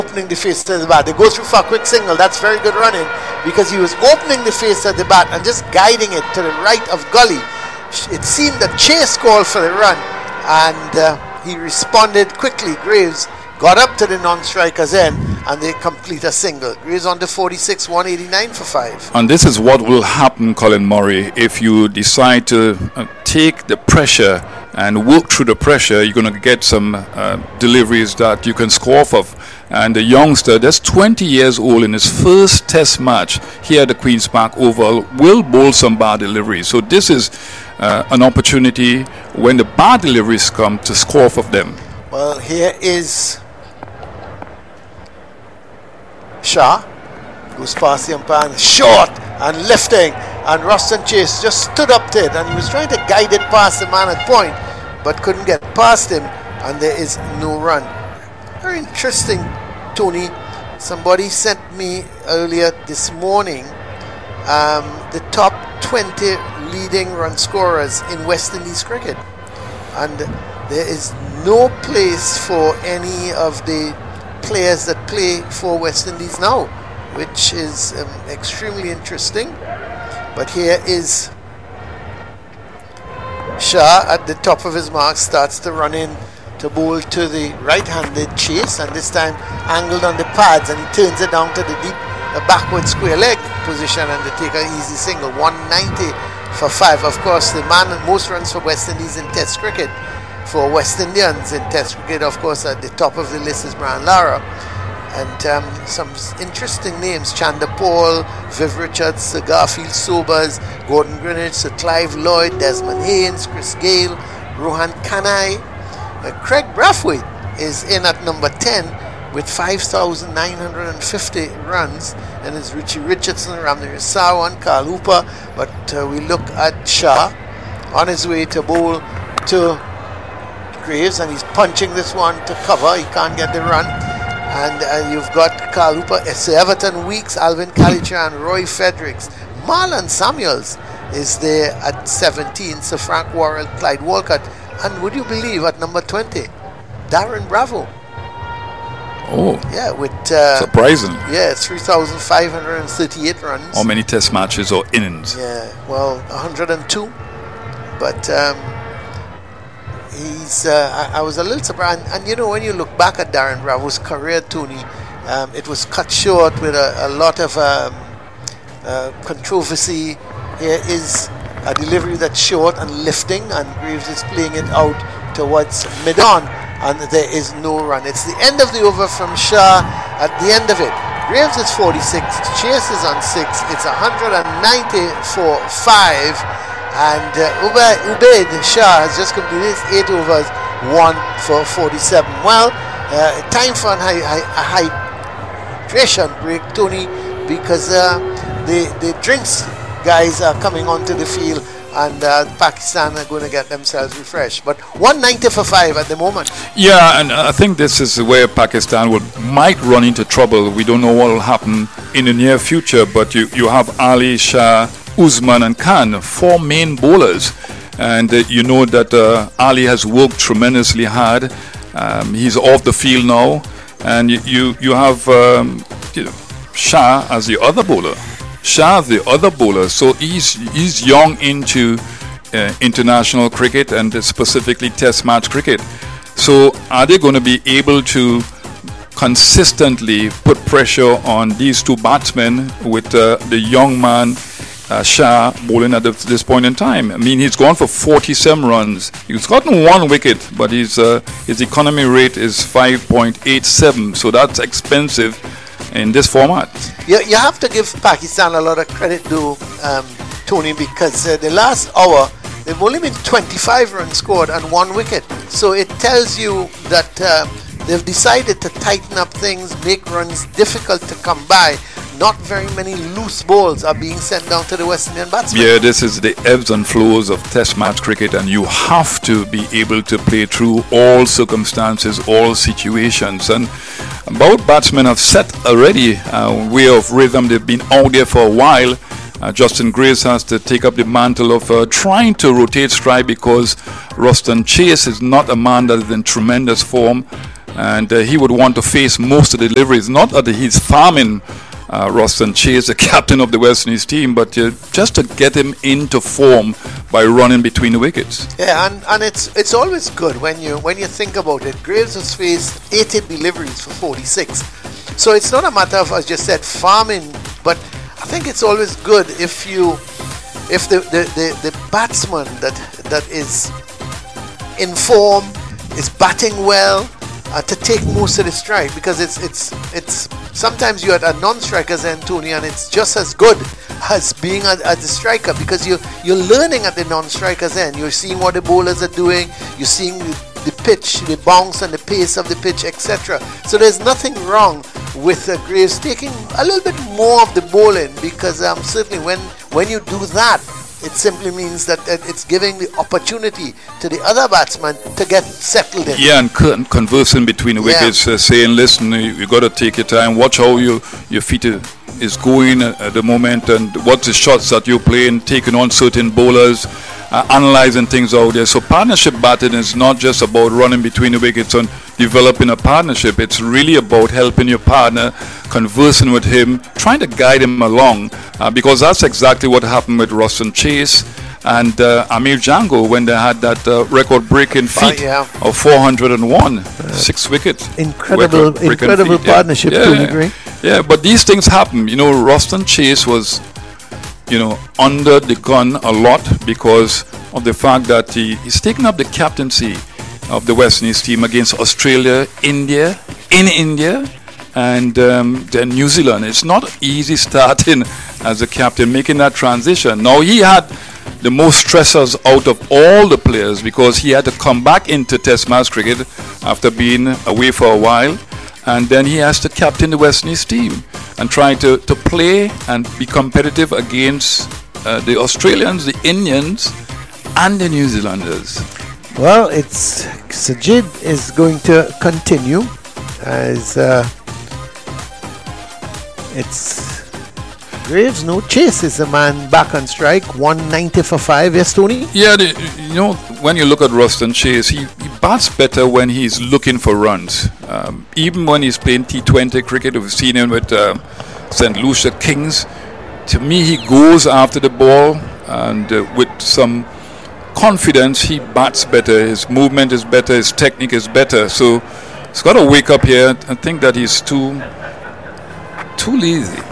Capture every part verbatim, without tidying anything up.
opening the face to the bat. They go through for a quick single. That's very good running because he was opening the face of the bat and just guiding it to the right of Gully. It seemed that Chase called for the run, and uh, he responded quickly. Graves got up to the non-striker's end, and they complete a single. Graves on the forty-six, one eighty-nine for five. And this is what will happen, Colin Murray, if you decide to uh, take the pressure and work through the pressure. You're going to get some uh, deliveries that you can score off of. And the youngster, that's twenty years old, in his first test match here at the Queen's Park Oval, will bowl some bad deliveries. So this is uh, an opportunity when the bad deliveries come to score off of them. Well, here is Shah, goes past the umpire, and short and lifting, and Ruston Chase just stood up to it, and he was trying to guide it past the man at point, but couldn't get past him, and there is no run. Very interesting, Tony. Somebody sent me earlier this morning um, the top twenty leading run scorers in West Indies cricket, and there is no place for any of the players that play for West Indies now, which is um, extremely interesting. But here is Shah at the top of his mark, starts to run in to bowl to the right-handed Chase, and this time angled on the pads, and he turns it down to the deep uh, backward square leg position, and they take an easy single. One ninety for five. Of course, the man most runs for West Indies in Test cricket, for West Indians in Test cricket, of course, at the top of the list is Brian Lara. And um, some interesting names: Chanda Paul, Viv Richards, Sir Garfield Sobers, Gordon Greenwich, Sir Clive Lloyd, Desmond Haynes, Chris Gale, Rohan Kanai. Uh, Craig Brathwaite is in at number ten with five thousand nine hundred fifty runs, and it's Richie Richardson, Ramnir Sawan, Carl Hooper. But uh, we look at Shah on his way to bowl to Graves, and he's punching this one to cover. He can't get the run. And uh, you've got Carl Hooper, Sir Everton Weeks, Alvin Kalichan, Roy Fredericks. Marlon Samuels is there at seventeen, Sir Frank Worrell, Clyde Walcott. And would you believe, at number twenty, Darren Bravo. Oh. Yeah, with... Uh, surprising. Yeah, three thousand five hundred thirty-eight runs. How many test matches or innings? Yeah, well, one hundred two. But... Um, He's. Uh, I, I was a little surprised, and, and you know, when you look back at Darren Bravo's career, Tony, um, it was cut short with a, a lot of um, uh, controversy. Here is a delivery that's short and lifting, and Graves is playing it out towards mid-on, and there is no run. It's the end of the over from Shah. At the end of it, Graves is forty-six, Chase is on six. It's one hundred ninety for five. And uh, Ubaid Shah has just completed his eight overs, one for forty-seven. Well, uh, time for a, hy- a hydration break, Tony, because uh, the, the drinks guys are coming onto the field, and uh, Pakistan are going to get themselves refreshed. But one ninety for five at the moment. Yeah, and I think this is where Pakistan would might run into trouble. We don't know what will happen in the near future, but you, you have Ali, Shah, Usman and Khan, four main bowlers, and uh, you know that uh, Ali has worked tremendously hard. Um, he's off the field now, and you you, you have um, you know, Shah as the other bowler. Shah the other bowler, so he's he's young into uh, international cricket and specifically Test match cricket. So are they going to be able to consistently put pressure on these two batsmen with uh, the young man? Uh, Shah bowling at the, this point in time. I mean, he's gone for forty-seven runs. He's gotten one wicket, but his uh, his economy rate is five point eight seven. So that's expensive in this format. You, you have to give Pakistan a lot of credit, though, um, Tony, because uh, the last hour they've only been twenty-five runs scored and one wicket. So it tells you that uh, they've decided to tighten up things, make runs difficult to come by. Not very many loose balls are being sent down to the West Indian batsmen. Yeah, this is the ebbs and flows of Test match cricket, and you have to be able to play through all circumstances, all situations. And both batsmen have set already a way of rhythm. They've been out there for a while. Uh, Justin Grace has to take up the mantle of uh, trying to rotate stride, because Ruston Chase is not a man that is in tremendous form. and uh, he would want to face most of the deliveries. Not that he's farming uh, Ruston Chase, the captain of the West Indies team, but uh, just to get him into form by running between the wickets. Yeah, and, and it's it's always good when you when you think about it. Graves has faced eighty deliveries for forty-six, so it's not a matter of, as you said, farming. But I think it's always good if you if the the, the, the batsman that that is in form is batting well. Uh, to take most of the strike, because it's it's it's sometimes you're at a non-striker's end, Tony, and it's just as good as being at, at the striker, because you you're learning at the non-striker's end. You're seeing what the bowlers are doing. You're seeing the, the pitch, the bounce, and the pace of the pitch, et cetera. So there's nothing wrong with uh, Graves taking a little bit more of the bowling, because um, certainly when when you do that, it simply means that it's giving the opportunity to the other batsman to get settled in. Yeah, and con- conversing between the wickets, yeah. uh, saying, listen, you, you got to take your time, watch how you, your feet uh, is going at, at the moment, and what's the shots that you're playing, taking on certain bowlers, uh, analyzing things out there. So partnership batting is not just about running between the wickets and developing a partnership. It's really about helping your partner, conversing with him, trying to guide him along, uh, because that's exactly what happened with Ruston Chase and uh, Amir Django when they had that uh, record-breaking feat oh, yeah. of four hundred one, uh, six wickets. Incredible, incredible feat, partnership, yeah. Tony Yeah. Gray. Yeah, but these things happen. You know, Ruston Chase was, you know, under the gun a lot because of the fact that he, he's taken up the captaincy of the West Indies team against Australia, India, in India, and um, then New Zealand. It's not easy starting as a captain, making that transition. Now, he had the most stressors out of all the players because he had to come back into Test match cricket after being away for a while, and then he has to captain the West Indies team and try to, to play and be competitive against uh, the Australians, the Indians, and the New Zealanders. Well, it's Sajid is going to continue as uh, it's Graves, no Chase is the man back on strike, one ninety for five. Yes, Tony? Yeah, the, you know, when you look at Ruston Chase, he, he bats better when he's looking for runs. Um, even when he's playing T twenty cricket, we've seen him with uh, Saint Lucia Kings. To me, he goes after the ball and uh, with some confidence, he bats better. His movement is better. His technique is better. So he's got to wake up here and think that he's too too lazy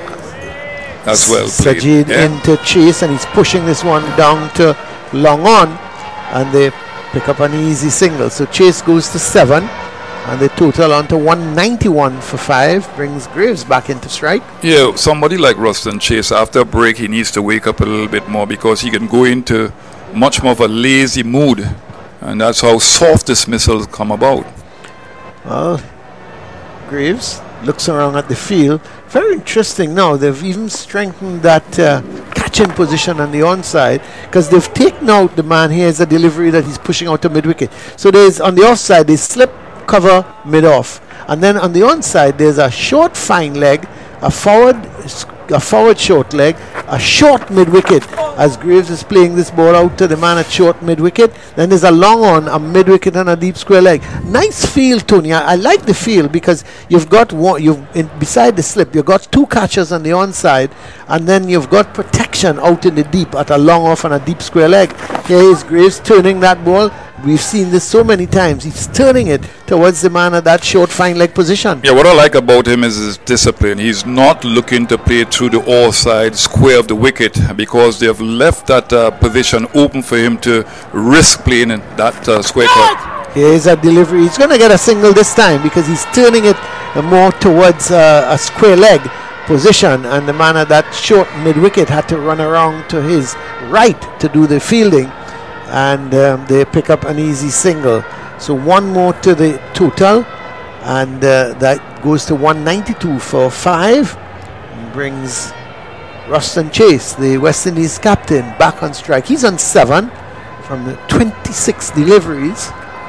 as well. Sajid yeah. into Chase, and he's pushing this one down to long on, and they pick up an easy single. So Chase goes to seven, and they total on to one ninety-one for five, brings Graves back into strike. Yeah, somebody like Ruston Chase, after a break, he needs to wake up a little bit more because he can go into much more of a lazy mood, and that's how soft dismissals come about. Well, Graves looks around at the field. Very interesting now. They've even strengthened that uh, catching position on the onside because they've taken out the man. Here's a delivery that he's pushing out to mid-wicket. So there's on the offside, they slip, cover, mid-off. And then on the onside, there's a short fine leg, a forward a forward short leg, a short mid-wicket as Graves is playing this ball out to the man at short mid-wicket. Then there's a long on, a mid-wicket and a deep square leg. Nice field, Tony. I, I like the field because you've got one, you've in, beside the slip, you've got two catchers on the onside, and then you've got protection out in the deep at a long off and a deep square leg. Here is Graves turning that ball. We've seen this so many times. He's turning it towards the man at that short fine leg position. Yeah, what I like about him is his discipline. He's not looking to play through the offside square of the wicket because they have left that uh, position open for him to risk playing in that uh, square cut. Here's a delivery. He's going to get a single this time because he's turning it uh, more towards uh, a square leg position, and the man at that short mid-wicket had to run around to his right to do the fielding. And um, they pick up an easy single. So one more to the total, and uh, that goes to one ninety-two for five, and brings Ruston Chase, the West Indies captain, back on strike. He's on seven from the twenty-six deliveries.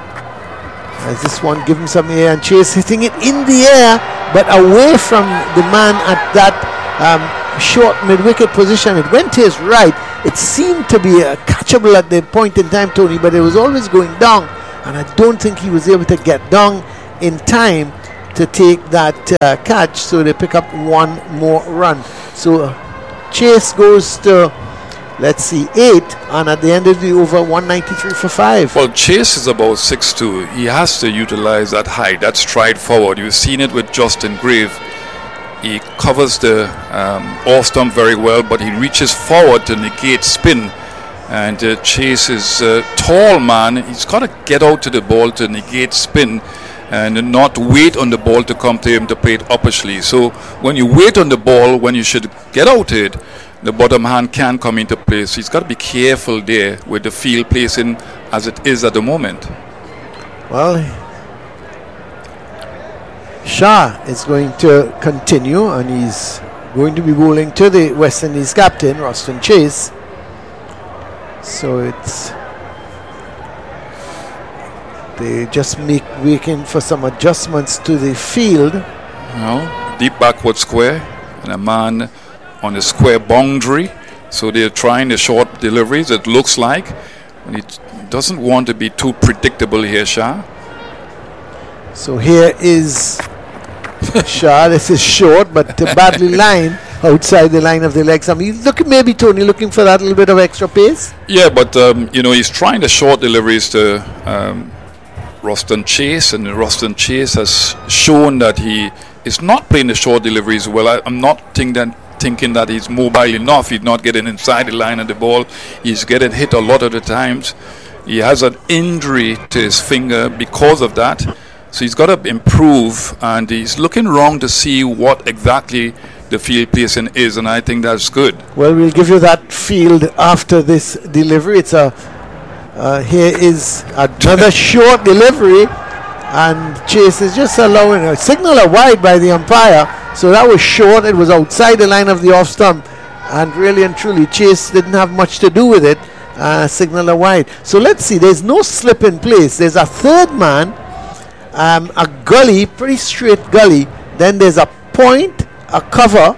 As this one gives him some air, and Chase hitting it in the air, but away from the man at that um, short mid-wicket position. It went to his right. It seemed to be uh, catchable at the point in time, Tony, but it was always going down, and I don't think he was able to get down in time to take that uh, catch, so they pick up one more run. So uh, Chase goes to, let's see, eight, and at the end of the over, one ninety-three for five. Well, Chase is about six two. He has to utilize that height, that stride forward. You've seen it with Justin Grave. He covers the um, off stump very well, but he reaches forward to negate spin. And uh, Chase is a tall man. He's got to get out to the ball to negate spin and not wait on the ball to come to him to play it uppishly. So when you wait on the ball, when you should get out it, the bottom hand can come into play. So he's got to be careful there with the field placing as it is at the moment. Well, Shah is going to continue, and he's going to be bowling to the West Indies captain, Roston Chase. So it's they just make making for some adjustments to the field. No, deep backward square and a man on the square boundary. So they're trying the short deliveries, it looks like. And it doesn't want to be too predictable here, Shah. So here is Shah. This is short, but badly lined outside the line of the legs. I mean, look, maybe Tony looking for that little bit of extra pace. Yeah, but um, you know, he's trying the short deliveries to um, Roston Chase, and Roston Chase has shown that he is not playing the short deliveries well. I, I'm not think that, thinking that he's mobile enough. He's not getting inside the line of the ball. He's getting hit a lot of the times. He has an injury to his finger because of that. So he's got to improve, and he's looking wrong to see what exactly the field placing is, and I think that's good. Well, we'll give you that field after this delivery. It's a uh, here is another short delivery, and Chase is just allowing a signal a wide by the umpire. So that was short. It was outside the line of the off stump, and really and truly, Chase didn't have much to do with it. Uh, signal a wide. So let's see. There's no slip in place. There's a third man. Um, a gully, pretty straight gully. Then there's a point, a cover.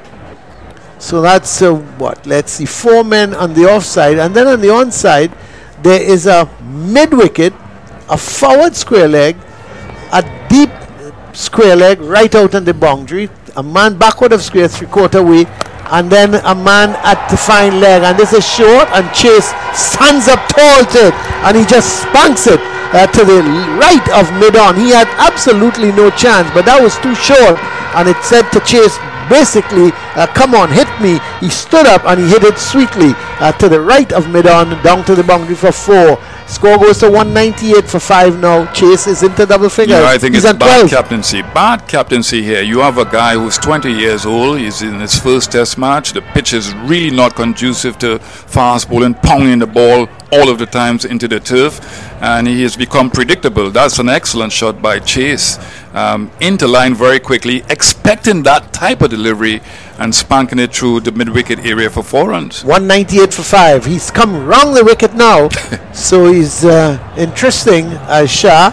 So that's uh, what? Let's see, four men on the offside, and then on the onside, there is a mid wicket, a forward square leg, a deep square leg right out on the boundary, a man backward of square three quarter way, and then a man at the fine leg. And this is short, and Chase stands up tall to it, and he just spanks it. Uh, to the right of mid-on. He had absolutely no chance, but that was too short, and it said to Chase, basically, uh, come on, hit me. He stood up and he hit it sweetly uh, to the right of mid-on, down to the boundary for four. Score goes to one ninety-eight for five now. Chase is into double figures. Yeah, I think He's it's at bad twelve. captaincy. Bad captaincy here. You have a guy who's twenty years old. He's in his first test match. The pitch is really not conducive to fast bowling, pounding the ball all of the times into the turf, and he has become predictable. That's an excellent shot by Chase. Um, into line very quickly, expecting that type of delivery and spanking it through the mid-wicket area for four runs. one ninety-eight for five. He's come round the wicket now. So he's uh, interesting as Shah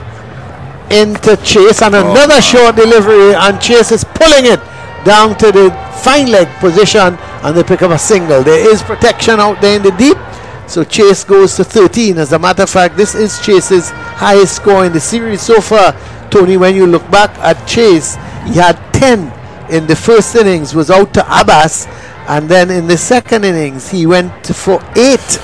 into Chase, and Oh, another man. short delivery, and Chase is pulling it down to the fine leg position, and they pick up a single. There is protection out there in the deep. So Chase goes to thirteen. As a matter of fact, this is Chase's highest score in the series so far. Tony, when you look back at Chase, he had ten in the first innings, was out to Abbas, and then in the second innings he went for eight.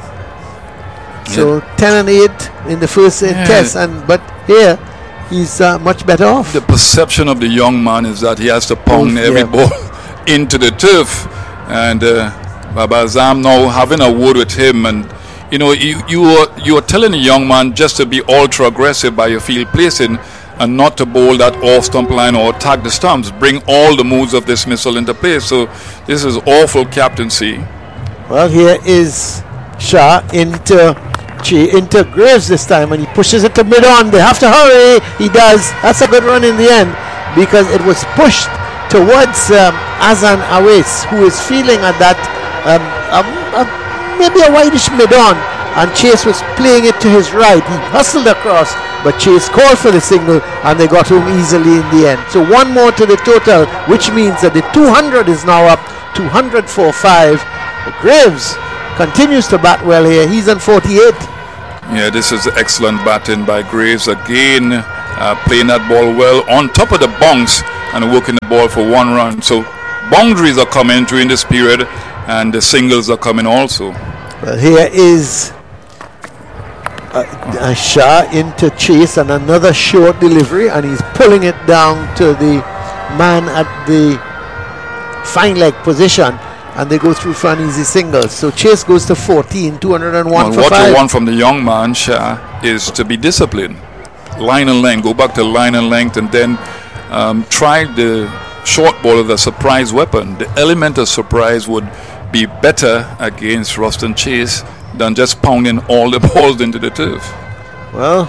So Yeah. ten and eight in the first in Yeah. test, and but here he's uh, much better off. The perception of the young man is that he has to pound Oh, every yeah. ball into the turf, and uh, Baba Azam now having a word with him, and you know, you you are you are telling a young man just to be ultra aggressive by your field placing, and not to bowl that off stump line or attack the stumps. Bring all the moves of dismissal into play. So this is awful captaincy. Well, here is Shah into Chi, into Graves this time, and he pushes it to mid-on. They have to hurry. He does. That's a good run in the end, because it was pushed towards um, Azan Awais, who is feeling at that um, um, uh, maybe a whitish mid-on, and Chase was playing it to his right. He hustled across, but Chase called for the single, and they got home easily in the end. So one more to the total, which means that the two hundred is now up two hundred for five. Graves continues to bat well here. He's on forty-eight. Yeah, this is excellent batting by Graves again. uh, playing that ball well on top of the bounce and working the ball for one run. So boundaries are coming during this period, and the singles are coming also. Well, here is uh, uh, Shah into Chase, and another short delivery, and he's pulling it down to the man at the fine leg position, and they go through for an easy single. So Chase goes to fourteen, two hundred one well, for what five. you want from the young man, Shah, is to be disciplined. Line and length, go back to line and length, and then um, try the short ball as a surprise weapon. The element of surprise would be better against Ruston Chase than just pounding all the balls into the turf. Well,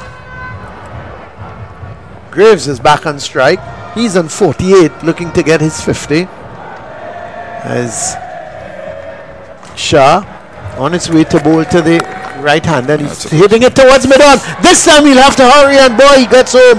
Graves is back on strike. He's on forty-eight, looking to get his fifty. As Shah on its way to bowl to the right hand, and he's hitting it towards mid-on. This time he'll have to hurry, and boy, he gets home.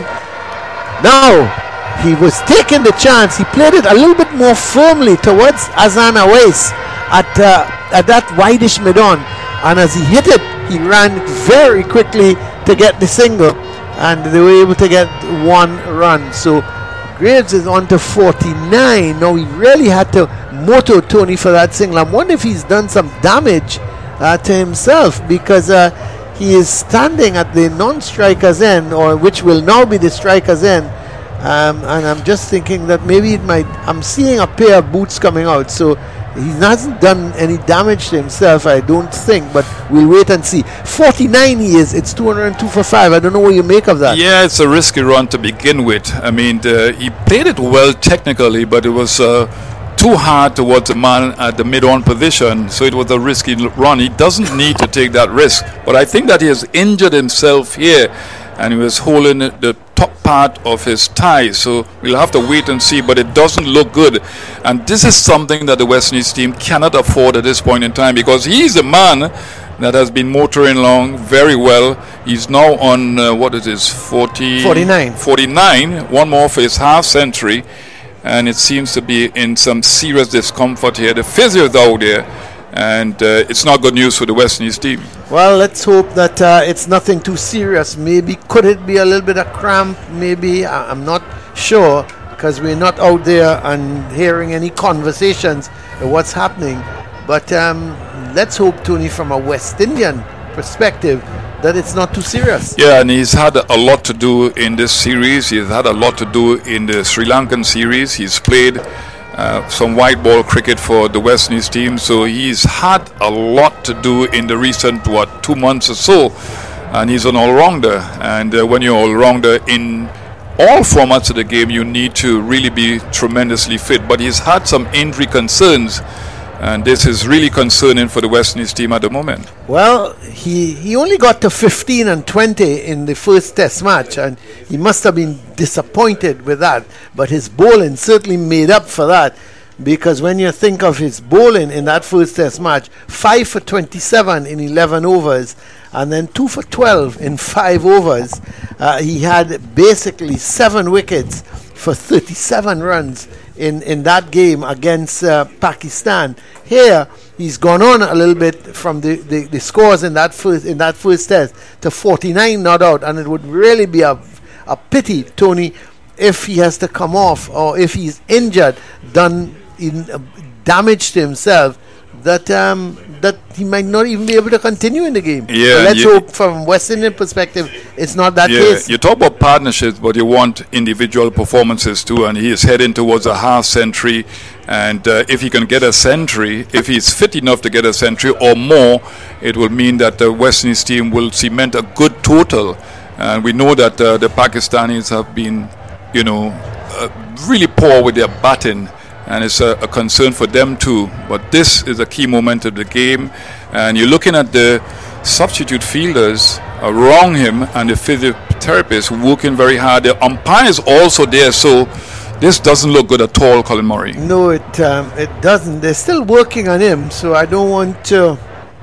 Now, he was taking the chance. He played it a little bit more firmly towards Azan Awais at, uh, at that wideish mid-on. And as he hit it, he ran very quickly to get the single. And they were able to get one run. So Graves is on to forty-nine. Now he really had to moto Tony for that single. I wonder if he's done some damage uh, to himself, because uh, he is standing at the non-striker's end, or which will now be the striker's end. Um, and I'm just thinking that maybe it might, I'm seeing a pair of boots coming out, so he hasn't done any damage to himself, I don't think, but we'll wait and see. forty-nine he is, it's two hundred two for five. I don't know what you make of that. Yeah, it's a risky run to begin with. I mean, the, he played it well technically, but it was uh, too hard towards the man at the mid-on position, so it was a risky run. He doesn't need to take that risk, but I think that he has injured himself here, and he was holding the top part of his thigh, so we'll have to wait and see, but it doesn't look good. And this is something that the West Indies team cannot afford at this point in time, because he's a man that has been motoring along very well. He's now on uh, what it is, forty, forty-nine. forty-nine, one more for his half century, and it seems to be in some serious discomfort here. The physio is out there, and uh, it's not good news for the West Indies team. Well, let's hope that uh, it's nothing too serious. Maybe, could it be a little bit of cramp? Maybe, I- I'm not sure, because we're not out there and hearing any conversations of what's happening. But um, let's hope, Tony, from a West Indian perspective, that it's not too serious. Yeah, and he's had a lot to do in this series. He's had a lot to do in the Sri Lankan series. He's played uh, some white ball cricket for the West Indies team, so he's had a lot to do in the recent, what, two months or so. And he's an all-rounder. And uh, when you're all-rounder in all formats of the game, you need to really be tremendously fit. But he's had some injury concerns, and this is really concerning for the West Indies team at the moment. Well, he, he only got to fifteen and twenty in the first test match, and he must have been disappointed with that. But his bowling certainly made up for that, because when you think of his bowling in that first test match, five for twenty-seven in eleven overs, and then two for twelve in five overs, uh, he had basically seven wickets for thirty-seven runs in, in that game against uh, Pakistan. Here, he's gone on a little bit from the, the, the scores in that first in that first test to forty-nine not out, and it would really be a, a pity, Tony, if he has to come off, or if he's injured, done in uh, damage to himself, that um, that he might not even be able to continue in the game. Yeah, so let's you, hope from West Indian perspective it's not that yeah, case. You talk about partnerships, but you want individual performances too, and he is heading towards a half century. And uh, if he can get a century, if he's fit enough to get a century or more, it will mean that the West Indies team will cement a good total. And we know that uh, the Pakistanis have been, you know, uh, really poor with their batting, and it's a, a concern for them too. But this is a key moment of the game, and you're looking at the substitute fielders around him and the physiotherapist working very hard. The umpire is also there, so this doesn't look good at all, Colin Murray. No, it um, it doesn't. They're still working on him, so I don't want to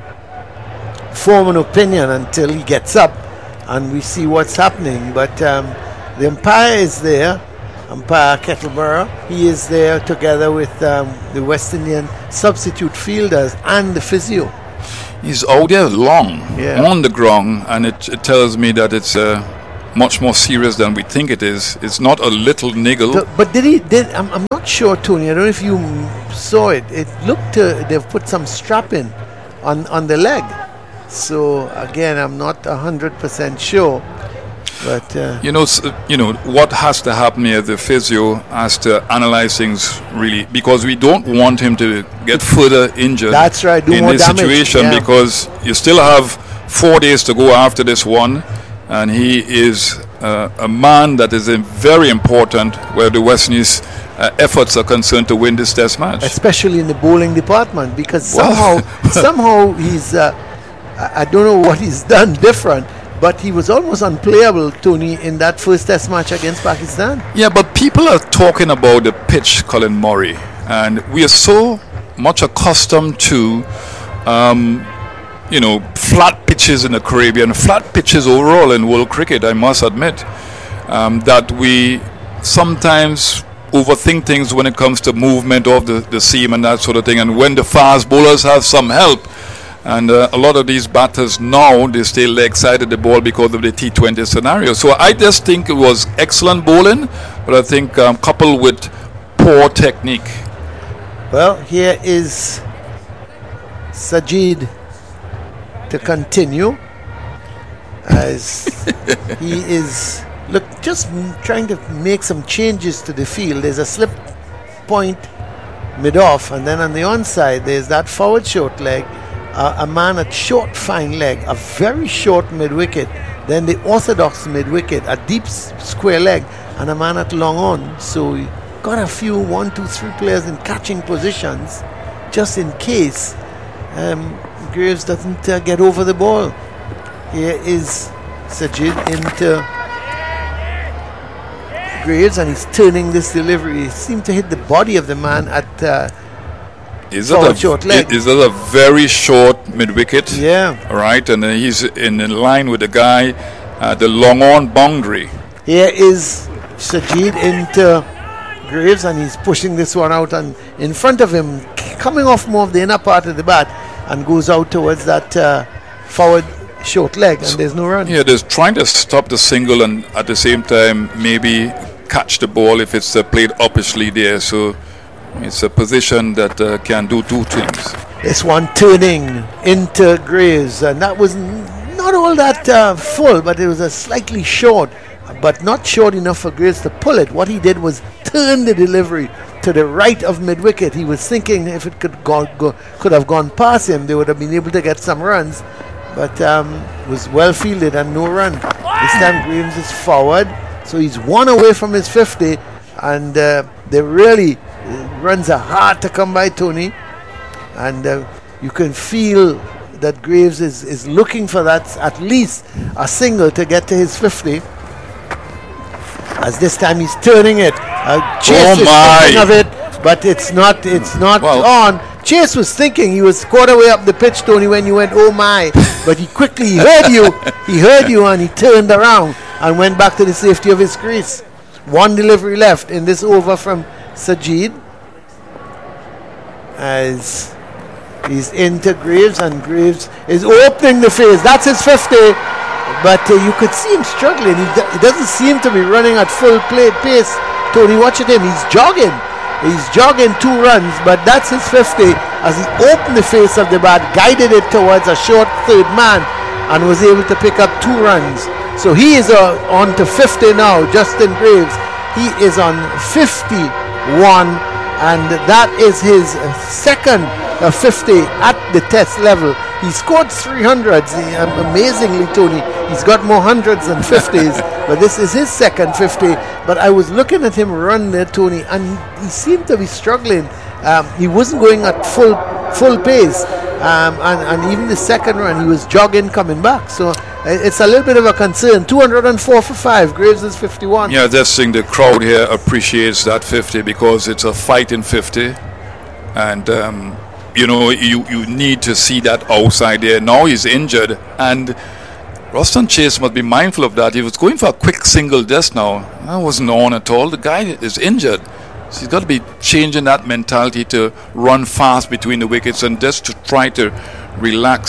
form an opinion until he gets up and we see what's happening. But um, the umpire is there, umpire Kettleborough. He is there together with um, the West Indian substitute fielders and the physio. He's out there long, Yeah. on the ground, and it, it tells me that it's a much more serious than we think it is. It's not a little niggle. So, but did he? Did I'm, I'm not sure, Tony. I don't know if you m- saw it. It looked uh, they've put some strapping on on the leg. So again, I'm not a hundred percent sure. But uh, you know, s- you know what has to happen here. The physio has to analyze things really, because we don't want him to get further injured. That's right, do in more this damage, situation, yeah. because you still have four days to go after this one, and he is uh, a man that is uh, very important where the West Indies uh, efforts are concerned to win this Test match. especially in the bowling department, because Well- somehow somehow he's uh, I I don't know what he's done different, but he was almost unplayable, Tony, in that first Test match against Pakistan. Yeah, but people are talking about the pitch, Colin Murray, and we are so much accustomed to, um, you know, flat pitches in the Caribbean, flat pitches overall in world cricket, I must admit, um, that we sometimes overthink things when it comes to movement of the, the seam and that sort of thing, and when the fast bowlers have some help. And uh, a lot of these batters now, they stay leg side of the ball because of the T twenty scenario. So I just think it was excellent bowling, but I think um, coupled with poor technique. Well, here is Sajid to continue as he is look just m- trying to make some changes to the field. There's a slip point mid off, and then on the onside there's that forward short leg, uh, a man at short fine leg, a very short mid wicket, then the orthodox mid wicket, a deep s- square leg, and a man at long on. So you got a few one, two, three players in catching positions just in case um, Graves doesn't uh, get over the ball. Here is Sajid into Graves, and he's turning this delivery. He seemed to hit the body of the man at uh, Is that, Forward a, short leg. is that a very short mid wicket? yeah. All right, and then he's in, in line with the guy at the long on boundary. Here is Sajid into Graves, and he's pushing this one out, and in front of him, c- coming off more of the inner part of the bat, and goes out towards that uh, forward short leg, and there's no run. Yeah, they're trying to stop the single and at the same time maybe catch the ball if it's uh, played uppishly there. So it's a position that uh, can do two things. This one turning into Graves, and that was n- not all that uh, full, but it was a slightly short, but not short enough for Graves to pull it. What he did was turn the delivery to the right of mid wicket. He was thinking if it could go, go could have gone past him, they would have been able to get some runs, but um, was well fielded and no run. This time Graves is forward, so he's one away from his fifty, and uh, they really uh, runs are hard to come by, Tony, and uh, you can feel that Graves is, is looking for that at least a single to get to his fifty. As this time he's turning it. Uh, Chase Oh is my. thinking of it, but it's not. It's not Well- on. Chase was thinking. He was quarter way up the pitch, Tony, when you went, "Oh my!" But he quickly he heard you. He heard you, and he turned around and went back to the safety of his crease. One delivery left in this over from Sajid, as he's into Graves, and Graves is opening the phase. That's his fifty. But uh, you could see him struggling. He, do- he doesn't seem to be running at full play pace. Tony, watch at him. He's jogging. He's jogging two runs, but that's his fifty as he opened the face of the bat, guided it towards a short third man, and was able to pick up two runs. So he is uh, on to fifty now, Justin Graves. He is on fifty-one, and that is his second uh, fifty at the Test level. He scored three hundreds. He, um, amazingly, Tony, he's got more hundreds than fifties, but this is his second fifty. But I was looking at him run there, Tony, and he, he seemed to be struggling. Um, he wasn't going at full full pace, um, and, and even the second run, he was jogging coming back. So uh, it's a little bit of a concern. two hundred four for five. Graves is fifty-one. Yeah, I just think the crowd here appreciates that fifty because it's a fighting fifty. And, um, you know, you, you need to see that outside there. Now he's injured, and Roston Chase must be mindful of that. He was going for a quick single just now. That wasn't on at all. The guy is injured. So he's got to be changing that mentality to run fast between the wickets and just to try to relax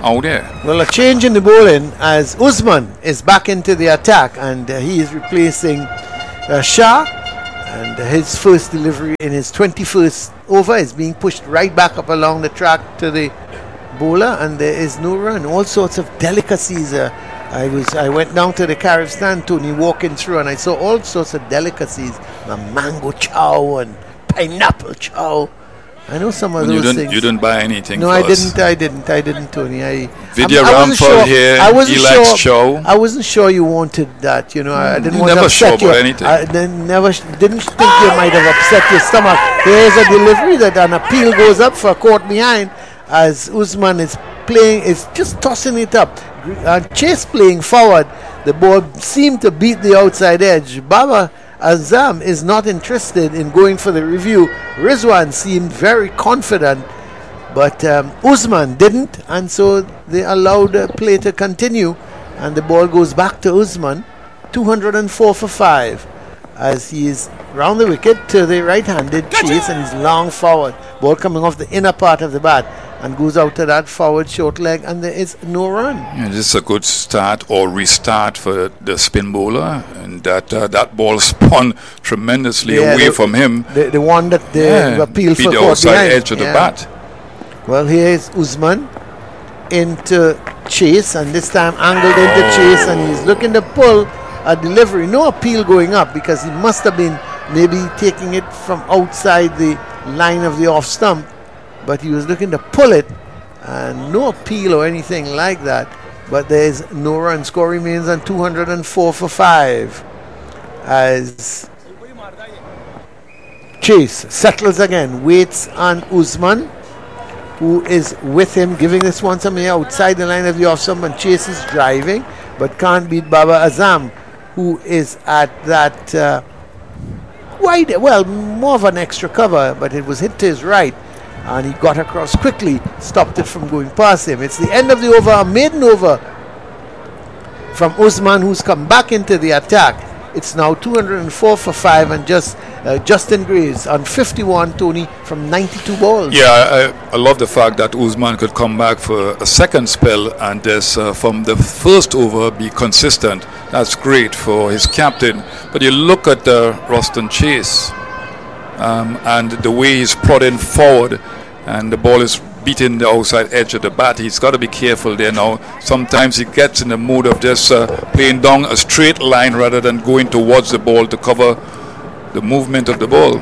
out there. Well, a change in the bowling as Usman is back into the attack, and uh, he is replacing uh, Shah. And uh, his first delivery in his twenty-first over is being pushed right back up along the track to the bowler, and there is no run. All sorts of delicacies. Uh, I was I went down to the Carib stand, Tony, walking through, and I saw all sorts of delicacies. A mango chow and pineapple chow. I know some of And those you didn't, things. you didn't buy anything. No, for I us. didn't. I didn't. I didn't, Tony. I. Vidya I'm- I wasn't Ramphal sure- here. I wasn't He likes sure. chow. I wasn't sure you wanted that. You know, I didn't You want to never upset sure you. about anything. I then never sh- didn't think you might have upset your stomach. Here's a delivery that an appeal goes up for a court behind as Usman is playing. Is just tossing it up. Uh, Chase playing forward. The ball seemed to beat the outside edge. Baba Azam is not interested in going for the review. Rizwan seemed very confident, but um, Usman didn't, and so they allowed the play to continue, and the ball goes back to Usman, two hundred four for five, as he is round the wicket to the right-handed chase, and he's long forward. Ball coming off the inner part of the bat and goes out to that forward short leg, and there is no run. Yeah, this is a good start or restart for the spin bowler, and that uh, that ball spun tremendously Yeah, away the- from him. The, the one that they Yeah, appealed beat for the caught outside behind. edge of the Yeah. bat. Well, here is Usman into Chase, and this time angled into Chase, and he's looking to pull a delivery. No appeal going up because he must have been maybe taking it from outside the line of the off stump, but he was looking to pull it, and no appeal or anything like that. But there is no run. Score remains on two hundred four for five as Chase settles again, waits on Usman, who is with him, giving this one somebody outside the line of the off stump, and Chase is driving, but can't beat Baba Azam, who is at that uh, wide, well, more of an extra cover, but it was hit to his right, and he got across quickly, stopped it from going past him. It's the end of the over, a maiden over from Usman, who's come back into the attack. It's now two hundred four for five, and just uh, Justin Graves on fifty-one, Tony, from ninety-two balls. Yeah, I, I love the fact that Usman could come back for a second spell and this uh, from the first over be consistent. That's great for his captain. But you look at uh, Roston Chase um, and the way he's prodding forward, and the ball is beating the outside edge of the bat. He's got to be careful there now. Sometimes he gets in the mood of just uh, playing down a straight line rather than going towards the ball to cover the movement of the ball.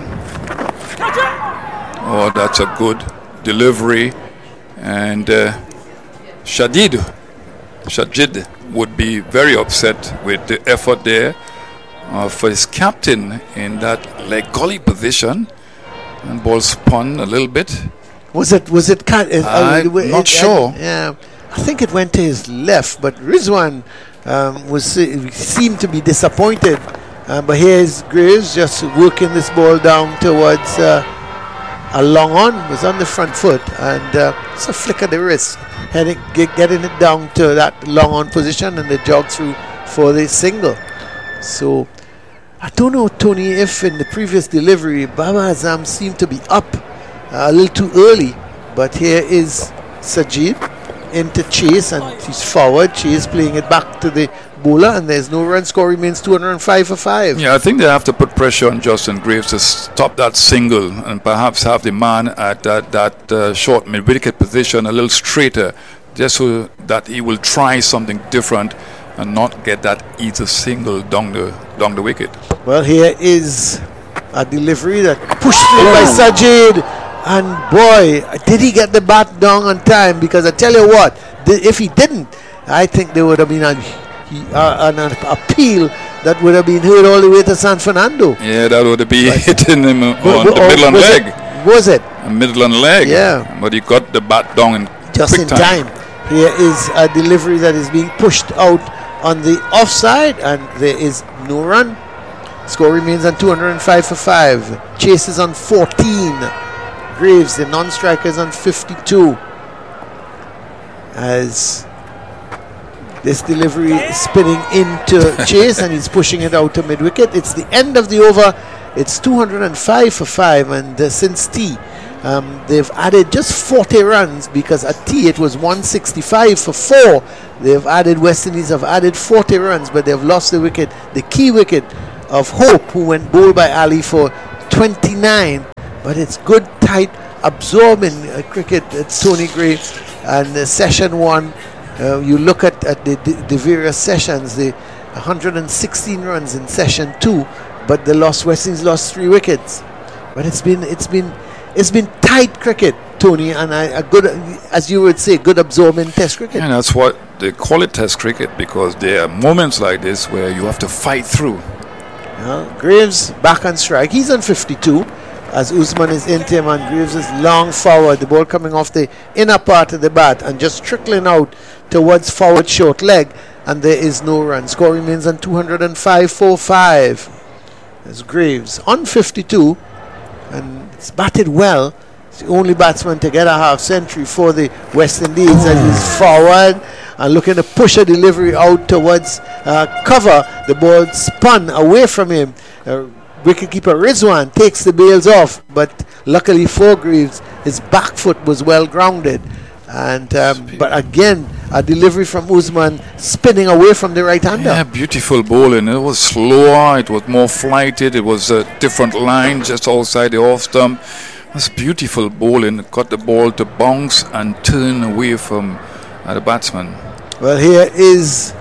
Oh, that's a good delivery. And uh, Shadid, Shadid would be very upset with the effort there uh, for his captain in that leg gully position. And ball spun a little bit. Was it? Was it? Cut, uh, I'm uh, not it, sure. Uh, yeah, I think it went to his left, but Rizwan um, was uh, seemed to be disappointed. Uh, but here's Graves just working this ball down towards uh, a long on. Was on the front foot, and uh, it's a flick of the wrist, heading, get, getting it down to that long on position, and they jog through for the single. So I don't know, Tony, if in the previous delivery Baba Azam seemed to be up a little too early, but here is Sajid into Chase, and he's forward. Chase playing it back to the bowler, and there's no run. Score remains two hundred five for five. Yeah, I think they have to put pressure on Justin Graves to stop that single and perhaps have the man at that, that uh, short mid-wicket position a little straighter, just so that he will try something different and not get that easy single down the down the wicket. Well, here is a delivery that pushed through by Sajid. And boy, did he get the bat down on time, because I tell you what, th- if he didn't, I think there would have been a, he, uh, an, an appeal that would have been heard all the way to San Fernando. Yeah, that would be Right. hitting him on Wa- the wa- middle and was leg. It, was it? A middle and leg. Yeah. But he got the bat down in Just quick in time. Here is a delivery that is being pushed out on the offside, and there is no run. Score remains on two hundred five for five. Chase is on fourteen. Graves, the non-striker, is on fifty-two. As this delivery is spinning into Chase, and he's pushing it out to mid-wicket. It's the end of the over. It's two hundred five for five, and uh, since tea, Um, they've added just forty runs because at tea it was one sixty-five for four. They've added, West Indies have added forty runs, but they've lost the wicket, the key wicket of Hope, who went bowled by Ali for twenty-nine. But it's good, tight, absorbing uh, cricket at Tony Gray. And uh, session one, uh, you look at, at the, the, the various sessions, the one hundred sixteen runs in session two, but the lost West Indies lost three wickets. But it's been it's been it's been tight cricket, Tony, and a, a good, as you would say, good absorbing test cricket. And that's what they call it, test cricket, because there are moments like this where you have to fight through. Well, Graves back on strike. He's on fifty-two as Usman is into him, and Graves is long forward. The ball coming off the inner part of the bat and just trickling out towards forward short leg, and there is no run. Score remains on two hundred five for five. As Graves on fifty-two, and it's batted well. It's the only batsman to get a half century for the West Indies, as he's forward and looking to push a delivery out towards uh, cover. The ball spun away from him. Uh, wicketkeeper Rizwan takes the bails off, but luckily for Graves, his back foot was well grounded. And um, but again, a delivery from Usman spinning away from the right-hander. Yeah, beautiful bowling. It was slower, it was more flighted, it was a different line just outside the off stump. It was beautiful bowling. It got the ball to bounce and turn away from uh, the batsman. Well, here is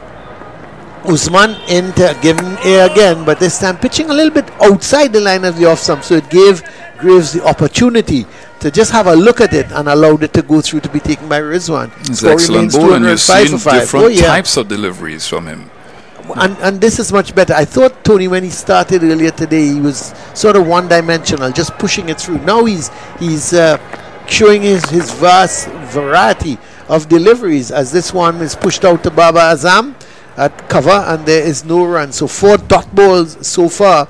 Usman into giving air again, but this time pitching a little bit outside the line of the off stump, so it gave Graves the opportunity to just have a look at it and allowed it to go through to be taken by Rizwan. It's excellent bowling. You've seen different oh, yeah. types of deliveries from him. And, and this is much better. I thought, Tony, when he started earlier today, he was sort of one-dimensional, just pushing it through. Now he's he's uh, showing his, his vast variety of deliveries, as this one is pushed out to Baba Azam at cover, and there is no run. So four dot balls so far.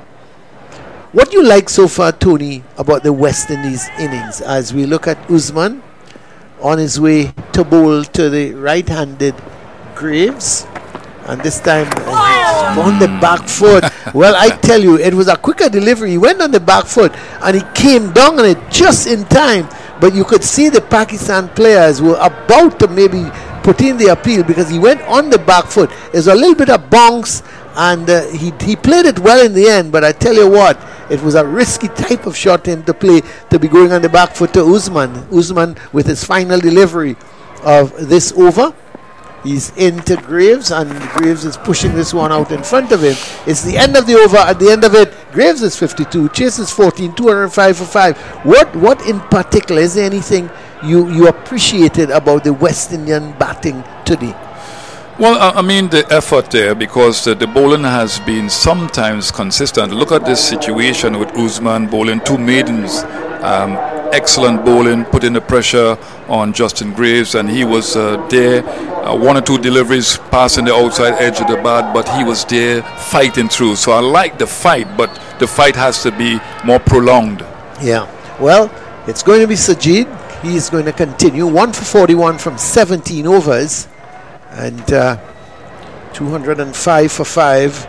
What do you like so far, Tony, about the West Indies innings as we look at Usman on his way to bowl to the right-handed Graves? And this time uh, he's on the back foot. Well, I tell you, it was a quicker delivery. He went on the back foot and he came down on it just in time. But you could see the Pakistan players were about to maybe put in the appeal, because he went on the back foot. There's a little bit of bounce, and uh, he, he played it well in the end. But I tell you what, it was a risky type of shot him to play, to be going on the back foot to Usman. Usman with his final delivery of this over. He's into Graves, and Graves is pushing this one out in front of him. It's the end of the over. At the end of it, Graves is fifty-two, Chase is fourteen, two hundred five for five. What what in particular, is there anything you, you appreciated about the West Indian batting today? Well, I mean, the effort there, because uh, the bowling has been sometimes consistent. Look at this situation with Usman bowling two maidens. Um, excellent bowling, putting the pressure on Justin Graves, and he was uh, there. Uh, one or two deliveries passing the outside edge of the bat, but he was there fighting through. So I like the fight, but the fight has to be more prolonged. Yeah. Well, it's going to be Sajid. He is going to continue. one for forty-one from seventeen overs. And uh, two hundred five for five.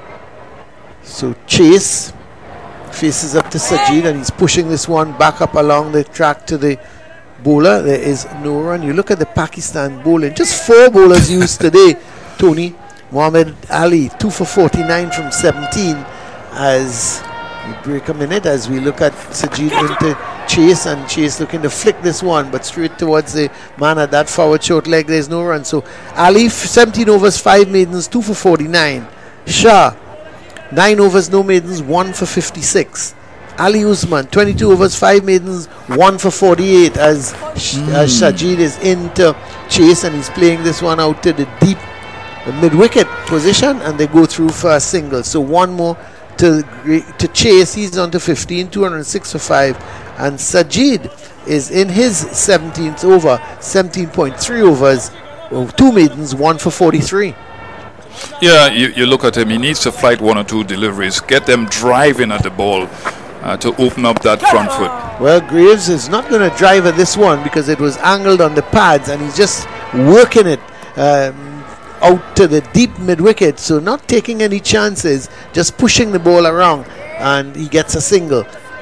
So Chase faces up to Sajid, and he's pushing this one back up along the track to the bowler. There is no run. You look at the Pakistan bowling. Just four bowlers used today, Tony. Muhammad Ali, two for forty-nine from seventeen. As we break a minute, as we look at Sajid into Chase, and Chase looking to flick this one, but straight towards the man at that forward short leg. There's no run. So Ali, seventeen overs, five maidens, two for forty-nine. Shah, nine overs, no maidens, one for fifty-six. Ali Usman, twenty-two overs, five maidens, one for forty-eight, as, mm. as Sajid is into Chase, and he's playing this one out to the deep mid-wicket position, and they go through for a single. So one more to to Chase. He's on to fifteen, two hundred six for five, and Sajid is in his seventeenth over, seventeen point three overs, two maidens, one for forty-three. Yeah, you, you look at him, he needs to flight one or two deliveries, get them driving at the ball uh, to open up that front foot. Well, Graves is not going to drive at this one because it was angled on the pads, and he's just working it um, out to the deep mid-wicket, so not taking any chances, just pushing the ball around, and he gets a single.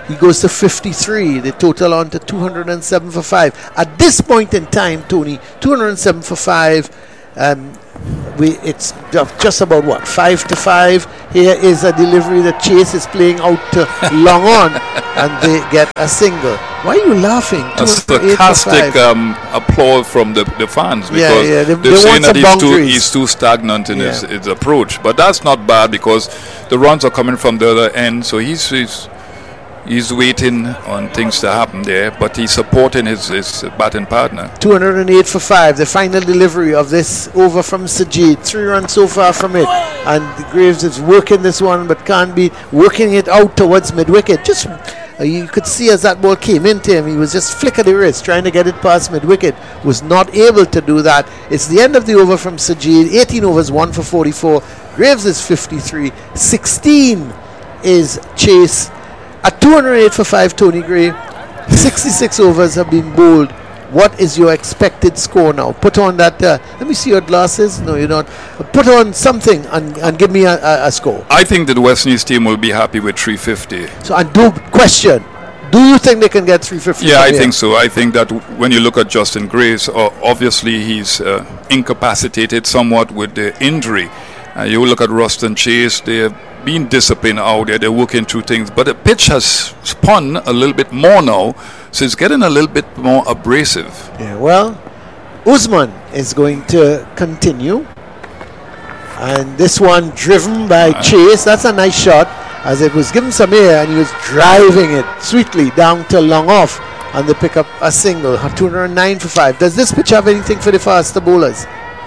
He goes to fifty-three. The total on to two hundred seven for five. At this point in time, Tony, two hundred seven for five. Um, we it's just about what, five to five. Here is a delivery that Chase is playing out to long on, and they get a single. Why are you laughing? A sarcastic um, applause from the, the fans, because yeah, yeah. They, they're they saying that he's too, boundaries. he's too stagnant in yeah. his, his approach. But that's not bad, because the runs are coming from the other end, so he's he's, he's waiting on things to happen there, but he's supporting his, his batting partner. two hundred eight for five. The final delivery of this over from Sajid. Three runs so far from it, and Graves is working this one, but can't be working it out towards mid-wicket. Just uh, you could see as that ball came into him, he was just flicker the wrist trying to get it past mid-wicket. Was not able to do that. It's the end of the over from Sajid. eighteen overs, one for forty-four. Graves is fifty-three. sixteen is Chase. At two hundred eight for five, Tony Gray, sixty-six overs have been bowled. What is your expected score now? Put on that, uh, let me see your glasses. No, you're not. Put on something and, and give me a, a, a score. I think that the West Indies team will be happy with three fifty. So, and do question, do you think they can get three fifty? Yeah, I here? think so. I think that when you look at Justin Grace, uh, obviously he's uh, incapacitated somewhat with the injury. Uh, you look at Ruston Chase, they've been disciplined out there, they're working through things, but the pitch has spun a little bit more now, so it's getting a little bit more abrasive. Yeah, well, Usman is going to continue, and this one driven by uh, Chase. That's a nice shot, as it was given some air and he was driving it sweetly down to long off, and they pick up a single. Two hundred nine for five. Does this pitch have anything for the faster bowlers?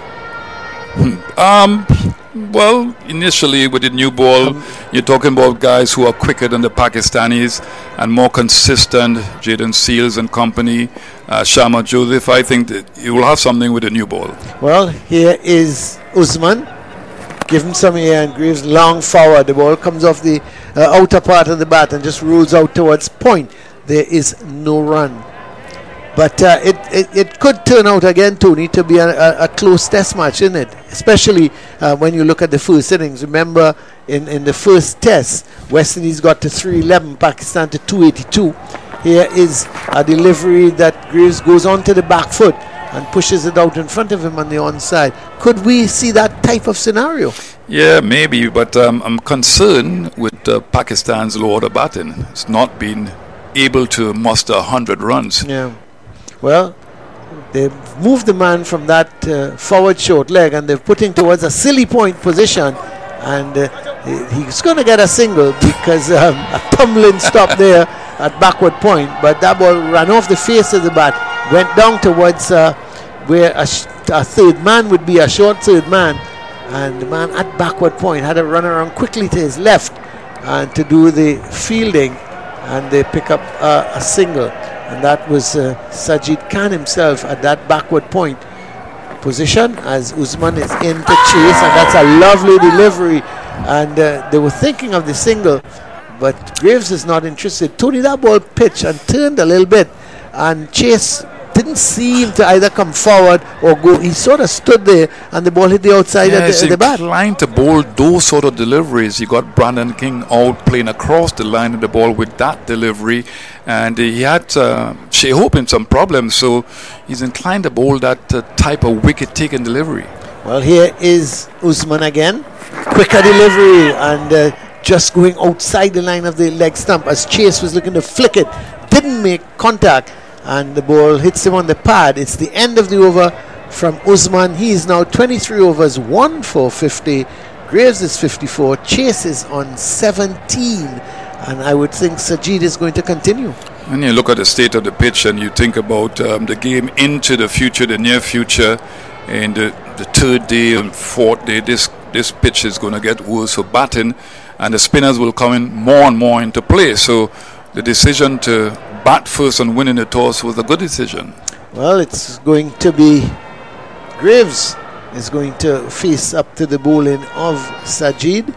um Well, initially with the new ball, um, you're talking about guys who are quicker than the Pakistanis and more consistent, Jaden Seals and company, uh, Sharma Joseph. I think that you will have something with the new ball. Well, here is Usman. Give him some air, and Graves long forward. The ball comes off the uh, outer part of the bat and just rolls out towards point. There is no run. But uh, it, it, it could turn out again, Tony, to be a, a, a close test match, isn't it? Especially uh, when you look at the first innings. Remember, in, in the first test, West Indies got to three eleven, Pakistan to two eighty-two. Here is a delivery that Graves goes onto the back foot and pushes it out in front of him on the onside. Could we see that type of scenario? Yeah, maybe, but um, I'm concerned with uh, Pakistan's low order batting. It's not been able to muster one hundred runs. Yeah. Well, they've moved the man from that uh, forward short leg, and they've put him towards a silly point position, and uh, he's going to get a single because um, a tumbling stop there at backward point, but that ball ran off the face of the bat, went down towards uh, where a, sh- a third man would be, a short third man, and the man at backward point had to run around quickly to his left and to do the fielding, and they pick up uh, a single. And that was uh, Sajid Khan himself at that backward point position as Usman is in to chase, and that's a lovely delivery. And uh, they were thinking of the single, but Graves is not interested. Tony, that ball pitched and turned a little bit, and Chase didn't seem to either come forward or go. He sort of stood there, and the ball hit the outside yeah, of the, the bat. Inclined to bowl those sort of deliveries. You got Brandon King out playing across the line of the ball with that delivery, and uh, he had uh, Shea Hope in some problems, so he's inclined to bowl that uh, type of wicket-taking delivery. Well, here is Usman again. Quicker delivery, and uh, just going outside the line of the leg stump as Chase was looking to flick it. Didn't make contact, and the ball hits him on the pad. It's the end of the over from Usman. He is now twenty-three overs, one for fifty. Graves is fifty-four. Chase is on seventeen. And I would think Sajid is going to continue. When you look at the state of the pitch and you think about um, the game into the future, the near future, and the, the third day and fourth day, this, this pitch is going to get worse for batting, and the spinners will come in more and more into play. So the decision to bat first and winning the toss was a good decision. Well, it's going to be Graves is going to face up to the bowling of Sajid.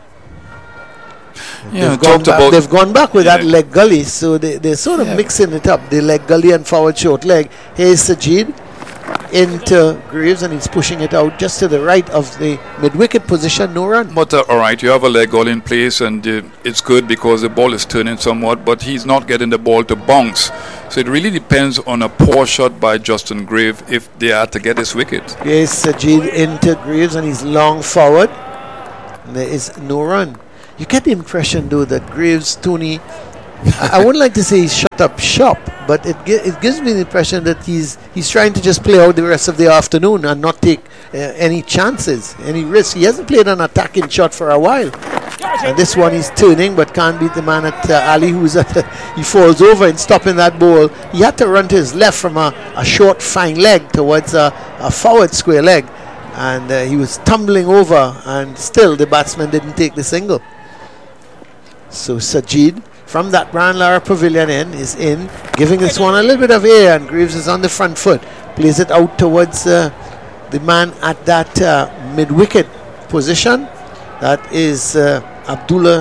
Yeah, they've, gone back, about they've gone back with yeah. that leg gully, so they, they're sort of yeah. mixing it up. The leg gully and forward short leg. Here's Sajid. into Graves, and he's pushing it out just to the right of the mid-wicket position. No run. But uh, all right, you have a leg all in place, and uh, it's good because the ball is turning somewhat, but he's not getting the ball to bounce. So it really depends on a poor shot by Justin Graves if they are to get this wicket. Yes, Sajid into Graves, and he's long forward. And there is no run. You get the impression, though, that Graves, Tony, I, I wouldn't like to say he's shut up shop, but it gi- it gives me the impression that he's he's trying to just play out the rest of the afternoon and not take uh, any chances, any risk. He hasn't played an attacking shot for a while. And this one he's turning, but can't beat the man at uh, Ali, who's at the, he falls over and stopping that ball. He had to run to his left from a, a short, fine leg towards a, a forward square leg. And uh, he was tumbling over, and still the batsman didn't take the single. So Sajid from that Brian Lara Pavilion end is in, giving this one a little bit of air, and Graves is on the front foot. Plays it out towards uh, the man at that uh, mid-wicket position. That is uh, Abdullah.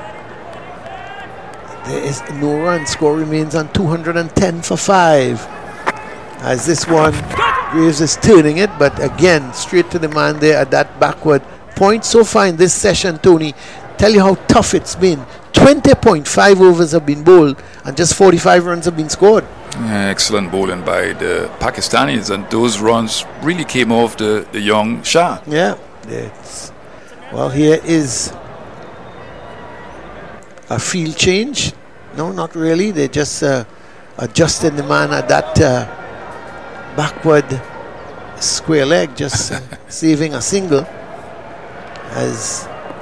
There is no run. Score remains on two hundred ten for five. As this one, Graves is turning it, but again, straight to the man there at that backward point. So far in this session, Tony, tell you how tough it's been. twenty point five overs have been bowled, and just forty-five runs have been scored. Yeah, excellent bowling by the Pakistanis, and those runs really came off the, the young Shah. Yeah. It's, well, here is a field change. No, not really. They're just uh, adjusting the man at that uh, backward square leg, just uh, saving a single. As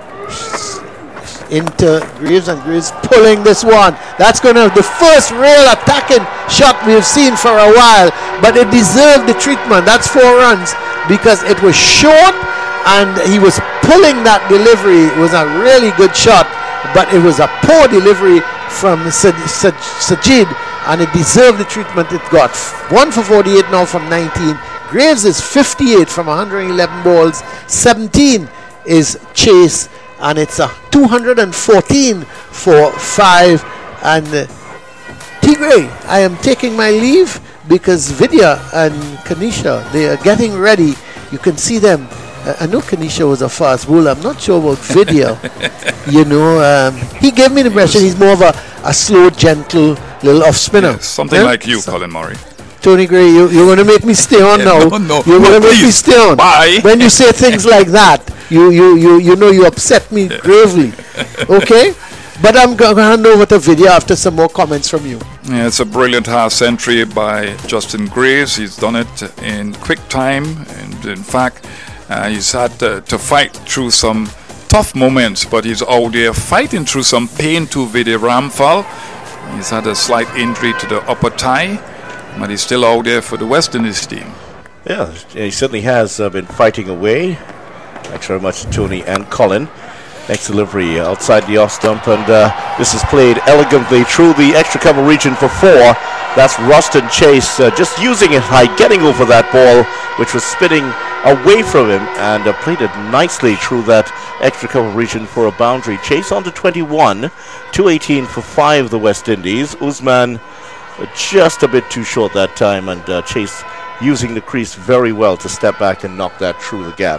into Graves, and Graves pulling this one. That's going to be the first real attacking shot we've seen for a while, but it deserved the treatment. That's four runs because it was short and he was pulling that delivery. It was a really good shot, but it was a poor delivery from Saj- Saj- Sajid, and it deserved the treatment it got. One for forty-eight now from nineteen. Graves is fifty-eight from one hundred eleven balls. seventeen is Chase, and it's a two hundred fourteen for five. And uh, Tigray, I am taking my leave because Vidya and Kanisha, they are getting ready. You can see them. Uh, I know Kanisha was a fast bowler. I'm not sure about Vidya. You know, um, he gave me the impression he's more of a, a slow, gentle little off spinner. Yes, something yeah? like you, so, Colin Murray. Tony Gray, you, you're going to make me stay on Yeah, now. no, no, you're no, going to make me please. stay on. Bye. When you say things like that, you you you you know you upset me gravely. Okay? But I'm going to hand over to Vidya after some more comments from you. Yeah, it's a brilliant half century by Justin Graves. He's done it in quick time, and in fact, uh, he's had to, to fight through some tough moments, but he's out there fighting through some pain to Vidya Ramphal. He's had a slight injury to the upper thigh, but he's still out there for the West Indies team. Yeah, he certainly has uh, been fighting away. Thanks very much to Tony and Colin. Next delivery outside the off stump, and uh, this is played elegantly through the extra cover region for four. That's Ruston Chase uh, just using it high, getting over that ball, which was spinning away from him, and uh, played it nicely through that extra cover region for a boundary. Chase on to twenty-one, two eighteen for five, the West Indies. Usman uh, just a bit too short that time, and uh, Chase using the crease very well to step back and knock that through the gap.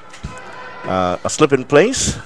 Uh, a slip in place.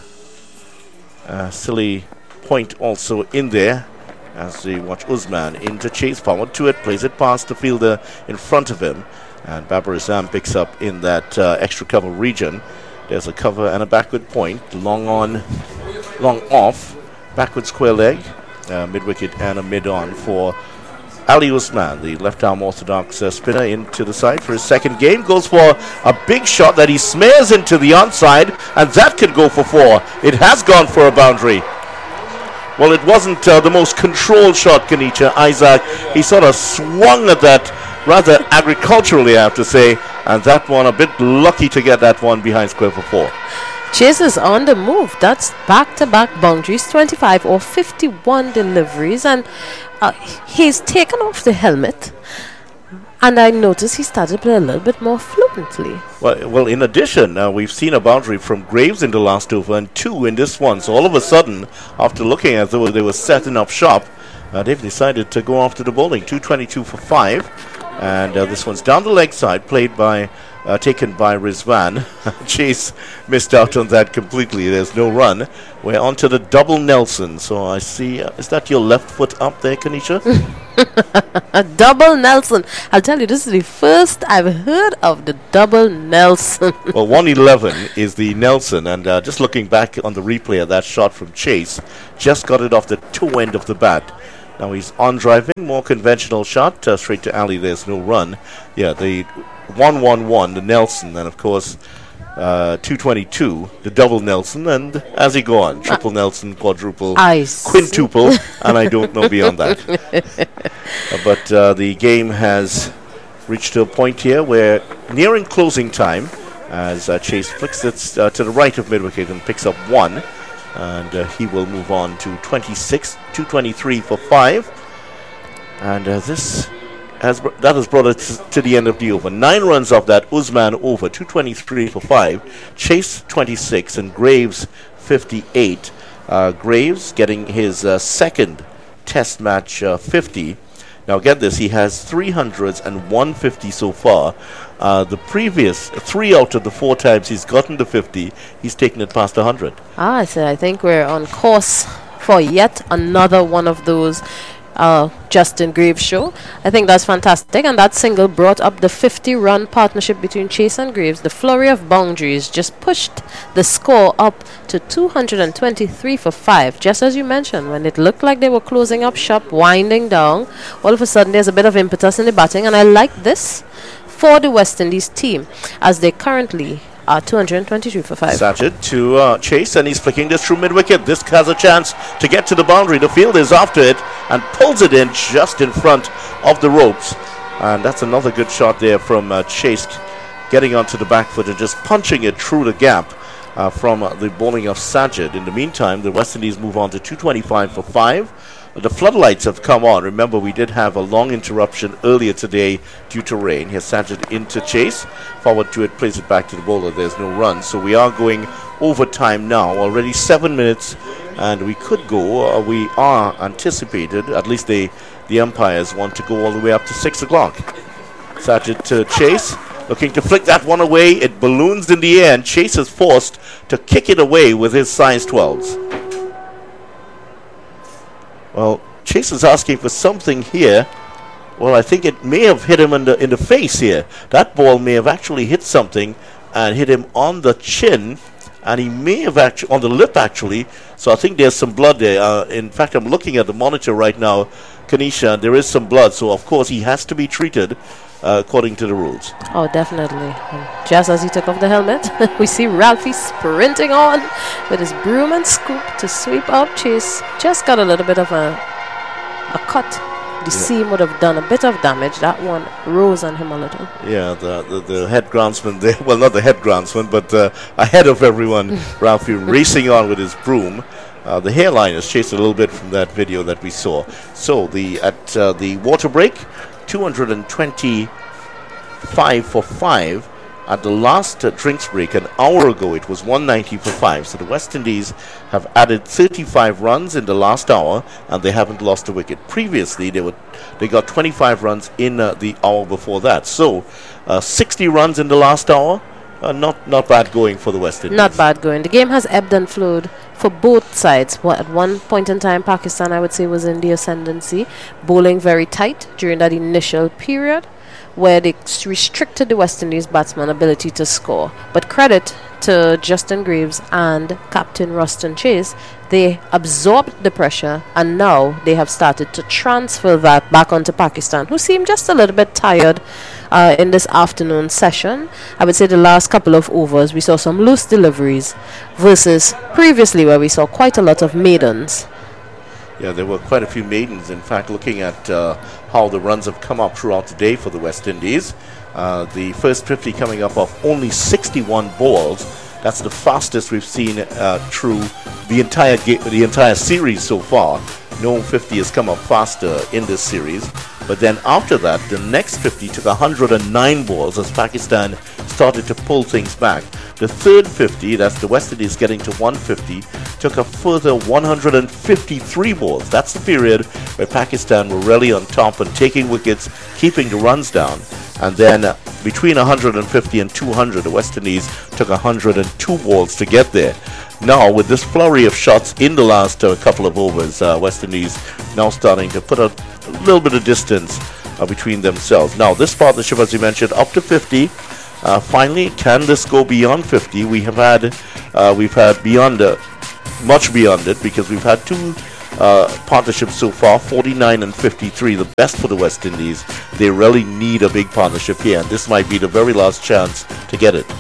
Uh, silly point also in there as we watch Usman into Chase, forward to it, plays it past the fielder in front of him, and Babar Azam picks up in that uh, extra cover region. There's a cover and a backward point, long on, long off, backward square leg, uh, mid wicket and a mid on for Ali Usman, the left arm orthodox uh, spinner, into the side for his second game. Goes for a big shot that he smears into the onside, and that could go for four. It has gone for a boundary. Well, it wasn't uh, the most controlled shot, Kanicha Isaac. He sort of swung at that rather agriculturally, I have to say, and that one a bit lucky to get that one behind square for four. Chase is on the move. That's back-to-back boundaries, twenty-five or fifty-one deliveries, and uh, he's taken off the helmet, and I noticed he started to play a little bit more fluently. Well, well in addition, uh, we've seen a boundary from Graves in the last over and two in this one. So all of a sudden, after looking as though they were setting up shop, uh, they've decided to go after the bowling. two twenty-two for five. And uh, this one's down the leg side, played by, uh, taken by Rizwan. Chase missed out on that completely. There's no run. We're on to the double Nelson. So I see, uh, is that your left foot up there, Kanisha? A double Nelson. I'll tell you, this is the first I've heard of the double Nelson. Well, one eleven is the Nelson. And uh, just looking back on the replay of that shot from Chase, just got it off the toe end of the bat. Now he's on driving, more conventional shot, uh, straight to alley, there's no run. Yeah, the one one one, the Nelson, and of course uh, two twenty-two, the double Nelson, and as he go on, triple Nelson, quadruple, Ice. quintuple, and I don't know beyond that. uh, but uh, the game has reached to a point here where nearing closing time, as uh, Chase flicks it uh, to the right of mid-wicket and picks up one. And uh, he will move on to twenty-six, two twenty-three for five. And uh, this has br- that has brought us to the end of the over. Nine runs off that, Usman over, two twenty-three for five. Chase twenty-six and Graves fifty-eight. Uh, Graves getting his uh, second test match uh, fifty. Now get this, he has three hundreds and one fifty so far. Uh, the previous three out of the four times he's gotten the fifty, he's taken it past one hundred. Ah, so I think we're on course for yet another one of those uh, Justin Graves show. I think that's fantastic, and that single brought up the fifty-run partnership between Chase and Graves. The flurry of boundaries just pushed the score up to two hundred twenty-three for five. Just as you mentioned, when it looked like they were closing up shop, winding down, all of a sudden there's a bit of impetus in the batting, and I like this for the West Indies team, as they currently are two hundred twenty-two for five. Sajid to uh, Chase, and he's flicking this through mid-wicket. This has a chance to get to the boundary. The field is after it and pulls it in just in front of the ropes. And that's another good shot there from uh, Chase, getting onto the back foot and just punching it through the gap uh, from uh, the bowling of Sajid. In the meantime, the West Indies move on to two twenty-five for five. The floodlights have come on. Remember, we did have a long interruption earlier today due to rain. Here's Sajid into Chase. Forward to it, plays it back to the bowler. There's no run. So we are going overtime now. Already seven minutes, and we could go. Uh, we are anticipated, at least they, the umpires want to go all the way up to six o'clock. Sajid to Chase, looking to flick that one away. It balloons in the air, and Chase is forced to kick it away with his size twelves. Well, Chase is asking for something here. Well, I think it may have hit him in the, in the face here. That ball may have actually hit something and hit him on the chin, and he may have actually, on the lip actually. So I think there's some blood there. Uh, in fact, I'm looking at the monitor right now, Kanisha, and there is some blood. So, of course, he has to be treated uh, according to the rules. Oh, definitely. And just as he took off the helmet, we see Ralphie sprinting on with his broom and scoop to sweep up Chase. Just got a little bit of a, a cut. The yeah. seam would have done a bit of damage. That one rose on him a little. Yeah, the the, the head groundsman there. Well, not the head groundsman, but uh, ahead of everyone, Ralphie racing on with his broom. Uh, the hairline is chased a little bit from that video that we saw. So the at uh, the water break, two hundred twenty-five for five. At the last uh, drinks break an hour ago, it was one ninety for five. So the West Indies have added thirty-five runs in the last hour, and they haven't lost a wicket. Previously, they were they got twenty-five runs in uh, the hour before that. So uh, sixty runs in the last hour. Uh, not not bad going for the West Indies. Not bad going. The game has ebbed and flowed for both sides. What, at one point in time, Pakistan, I would say, was in the ascendancy, bowling very tight during that initial period, where they restricted the West Indies batsman ability to score. But credit to Justin Graves and Captain Ruston Chase, they absorbed the pressure, and now they have started to transfer that back onto Pakistan, who seem just a little bit tired uh, in this afternoon session. I would say the last couple of overs we saw some loose deliveries versus previously where we saw quite a lot of maidens. Yeah, there were quite a few maidens. In fact, looking at uh, how the runs have come up throughout the day for the West Indies, uh, the first fifty coming up of only sixty-one balls. That's the fastest we've seen uh, through the entire ga- the entire series so far. No fifty has come up faster in this series. But then after that, the next fifty took one hundred nine balls as Pakistan started to pull things back. The third fifty, that's the West Indies getting to one fifty, took a further one hundred fifty-three balls. That's the period where Pakistan were really on top and taking wickets, keeping the runs down. And then uh, between one hundred fifty and two hundred, the West Indies took one hundred two balls to get there. Now, with this flurry of shots in the last uh, couple of overs, uh, West Indies now starting to put a, a little bit of distance uh, between themselves. Now, this partnership, as you mentioned, up to fifty. Uh, finally, can this go beyond fifty? We have had, uh, we've had beyond, uh, much beyond it, because we've had two uh, partnerships so far, forty-nine and fifty-three, the best for the West Indies. They really need a big partnership here, and this might be the very last chance to get it.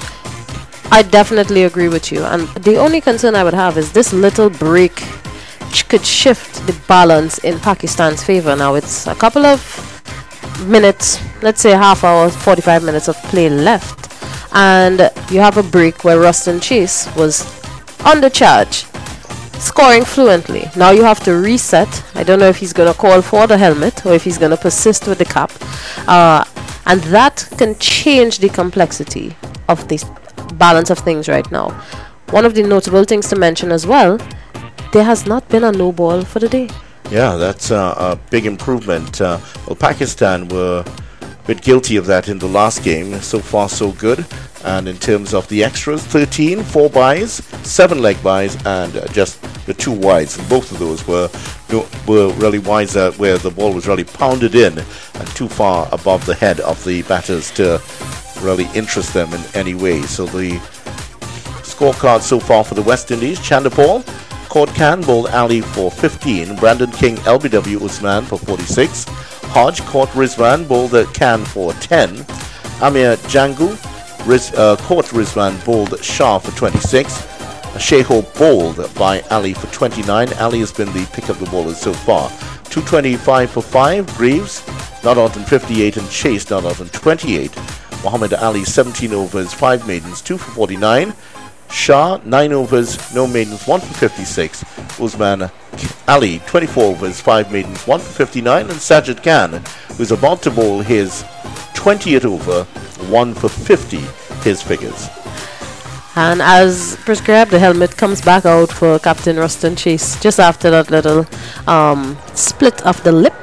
I definitely agree with you, and the only concern I would have is this little break sh- could shift the balance in Pakistan's favor. Now, it's a couple of minutes, let's say half hour, forty-five minutes of play left, and you have a break where Ruston Chase was under charge, scoring fluently. Now you have to reset. I don't know if he's going to call for the helmet or if he's going to persist with the cap, uh, and that can change the complexity of the balance of things right now. One of the notable things to mention as well, there has not been a no ball for the day. Yeah, that's uh, a big improvement. Uh, well, Pakistan were a bit guilty of that in the last game. So far, so good. And in terms of the extras, thirteen, four buys, seven leg buys, and uh, just the two wides. And both of those were were really wides uh, where the ball was really pounded in and too far above the head of the batters to really interest them in any way. So the scorecard so far for the West Indies: Chandapal caught Khan, bowled Ali for fifteen. Brandon King, L B W Usman for forty-six. Hodge caught Rizwan, bowled Khan for ten. Amir Jangu Riz, uh, caught Rizwan, bowled Shah for twenty-six. Sheho bowled by Ali for twenty-nine. Ali has been the pick of the bowlers so far. two twenty-five for five. Greaves not out in fifty-eight, and Chase not out in twenty-eight. Muhammad Ali seventeen overs, five maidens, two for forty-nine. Shah, nine overs, no maidens, one for fifty-six. Usman Ali, twenty-four overs, five maidens, one for fifty-nine. And Sajid Khan, who's about to bowl his twentieth over, one for fifty, his figures. And as prescribed, the helmet comes back out for Captain Ruston Chase just after that little um, split of the lip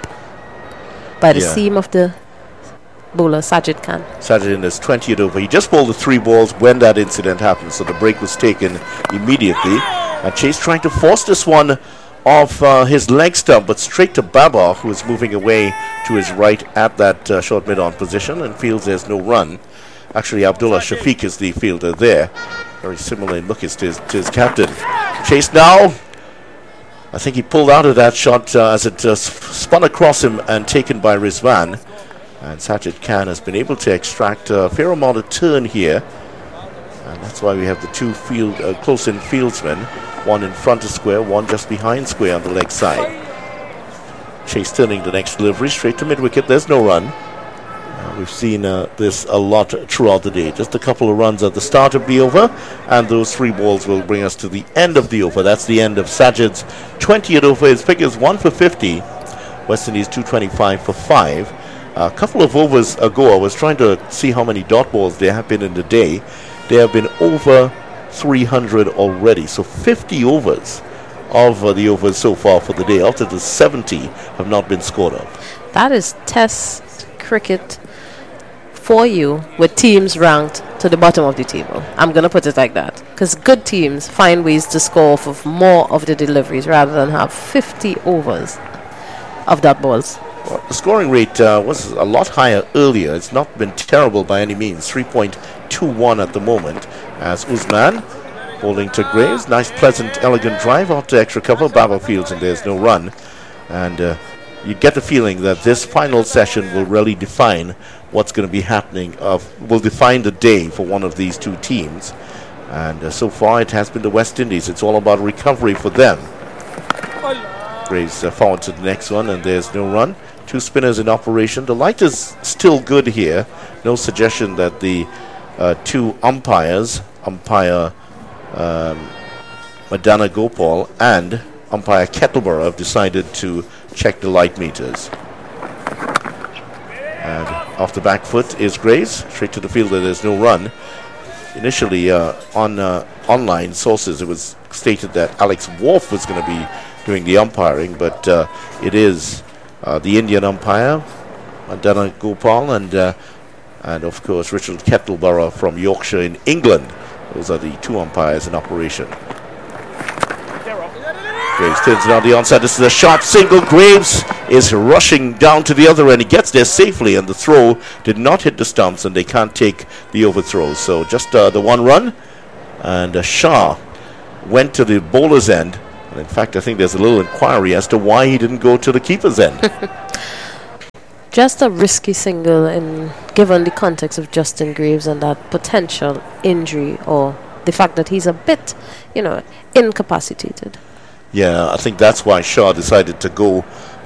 by the Yeah. seam of the bowler, Sajid Khan. Sajid in his twentieth over. He just bowled the three balls when that incident happened, so the break was taken immediately. And Chase trying to force this one off uh, his leg stump, but straight to Baba, who is moving away to his right at that uh, short mid-on position, and feels there's no run. Actually, Abdullah Shafiq is the fielder there. Very similar in look as to his, to his captain. Chase now. I think he pulled out of that shot uh, as it uh, spun across him and taken by Rizwan. And Sajid Khan has been able to extract a fair amount of turn here. And that's why we have the two field uh, close-in fieldsmen. One in front of square, one just behind square on the leg side. Chase turning the next delivery straight to mid-wicket. There's no run. Uh, we've seen uh, this a lot throughout the day. Just a couple of runs at the start of the over, and those three balls will bring us to the end of the over. That's the end of Sajid's twentieth over. His figures one for fifty. West Indies two twenty-five for five. A couple of overs ago, I was trying to see how many dot balls there have been in the day. There have been over three hundred already. So fifty overs of uh, the overs so far for the day. Out of the seventy have not been scored of. That is Test cricket for you, with teams ranked to the bottom of the table. I'm going to put it like that. Because good teams find ways to score off of more of the deliveries rather than have fifty overs of dot balls. Well, the scoring rate uh, was a lot higher earlier. It's not been terrible by any means. three point two one at the moment. As Usman bowling to Graves. Nice, pleasant, elegant drive out to extra cover. Baba fields, and there's no run. And uh, you get the feeling that this final session will really define what's going to be happening. Of will define the day for one of these two teams. And uh, so far, it has been the West Indies. It's all about recovery for them. Graves uh, forward to the next one, and there's no run. Two spinners in operation. The light is still good here. No suggestion that the uh, two umpires, umpire um, Madana Gopal and umpire Kettleborough, have decided to check the light meters. And off the back foot is Graves. Straight to the fielder. There's no run. initially uh, on uh, online sources, it was stated that Alex Wolf was going to be doing the umpiring, but uh, it is uh, the Indian umpire, Mandana Gopal, and uh, and of course Richard Kettleborough from Yorkshire in England. Those are the two umpires in operation. Graves turns it on the onside. This is a sharp single. Graves is rushing down to the other end. He gets there safely, and the throw did not hit the stumps, and they can't take the overthrow. So just uh, the one run, and uh, Shah went to the bowler's end. And in fact, I think there's a little inquiry as to why he didn't go to the keeper's end. Just a risky single, in given the context of Justin Graves and that potential injury, or the fact that he's a bit, you know, incapacitated. Yeah, I think that's why Shaw decided to go